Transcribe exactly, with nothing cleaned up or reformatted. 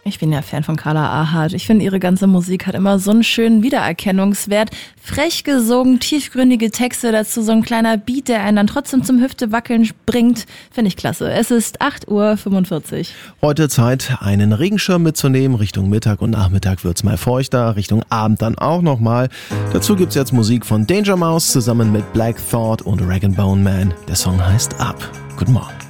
Ich bin ja Fan von Carla Ahart. Ich finde, ihre ganze Musik hat immer so einen schönen Wiedererkennungswert. Frech gesungen, tiefgründige Texte, dazu so ein kleiner Beat, der einen dann trotzdem zum Hüftewackeln bringt. Finde ich klasse. Es ist acht Uhr fünfundvierzig. Heute Zeit, einen Regenschirm mitzunehmen. Richtung Mittag und Nachmittag wird's mal feuchter, Richtung Abend dann auch nochmal. Dazu gibt's jetzt Musik von Danger Mouse zusammen mit Black Thought und Rag and Bone Man. Der Song heißt Up. Guten Morgen.